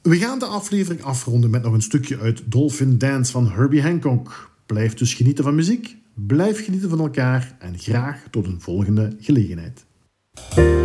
We gaan de aflevering afronden met nog een stukje uit Dolphin Dance van Herbie Hancock. Blijf dus genieten van muziek, blijf genieten van elkaar en graag tot een volgende gelegenheid.